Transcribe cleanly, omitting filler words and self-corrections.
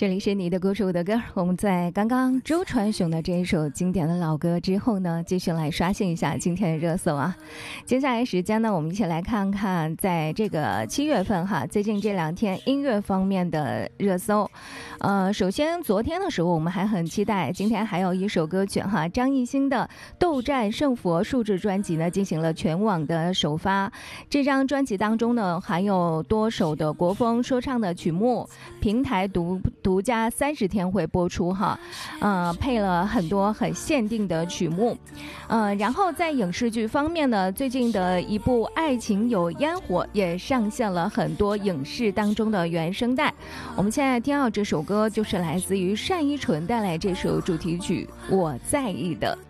这里是你的故事我的歌，我们在刚刚周传雄的这一首经典的老歌之后呢，继续来刷新一下今天的热搜啊。接下来时间呢，我们一起来看看在这个7月份哈，最近这2天音乐方面的热搜。首先昨天的时候我们还很期待，今天还有一首歌曲哈，张艺兴的《斗战胜佛》数字专辑呢进行了全网的首发。这张专辑当中呢，含有多首的国风说唱的曲目，平台独家30天会播出哈，配了很多很限定的曲目，然后在影视剧方面呢，最近的一部《爱情有烟火》也上线了很多影视当中的原声带。我们现在听到这首歌就是来自于单依纯带来这首主题曲《我在意的》。